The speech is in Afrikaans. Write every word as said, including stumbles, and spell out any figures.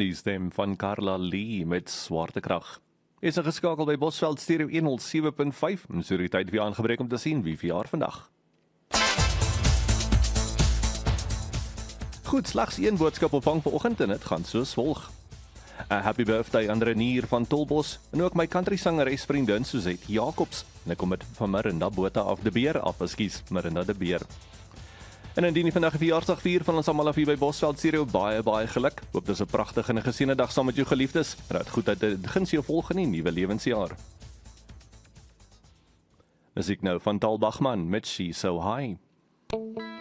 Die stem van Carla Lee met Swaartekrag. Is er geskakel by Bosveld Stereo honderd sewe punt vyf, en so die tyd weer aangebreek om te sien wie verjaar vandag. Goed, slegs een boodskap ontvang vanoggend en dit gaan soos volg. A happy birthday aan Renier van Tolbos en ook my country sangeres vriendin Suzette Jacobs. En ek kom met van Marinda Botha af de Beer af, ekskuus, Marinda de Beer. En indien jy vandag 'n verjaarsdag vier van ons almal af hier by Bosveld Stereo, baie baie geluk. Hoop dis 'n pragtige en 'n geseënde dag saam met jou geliefdes. Raad goed uit dit begin se jou volgende nuwe lewensjaar. Musiek nou van Tal Bachman met She's So High.